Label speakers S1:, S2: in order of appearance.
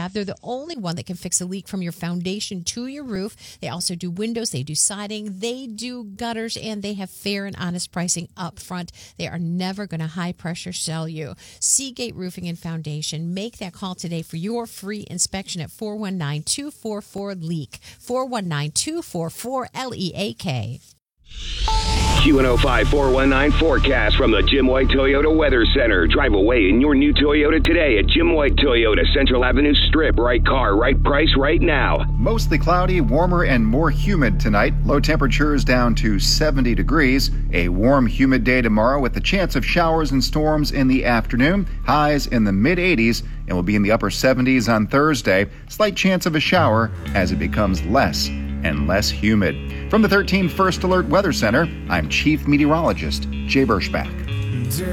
S1: have. They're the only one that can fix a leak from your foundation to your roof. They also do windows, they do siding, they do gutters, and they have fair and honest pricing up front. They are never going to high pressure sell you. Seagate Roofing and Foundation. Make that call today for your free inspection at 419-244-LEAK. 419-244-LEAK.
S2: Q105 419 forecast from the Jim White Toyota Weather Center. Drive away in your new Toyota today at Jim White Toyota, Central Avenue Strip. Right car, right price, right now.
S3: Mostly cloudy, warmer and more humid tonight. Low temperatures down to 70 degrees. A warm, humid day tomorrow with the chance of showers and storms in the afternoon. Highs in the mid-80s and will be in the upper 70s on Thursday. Slight chance of a shower as it becomes less and less humid. From the 13 First Alert Weather Center, I'm Chief Meteorologist Jay Berschbach.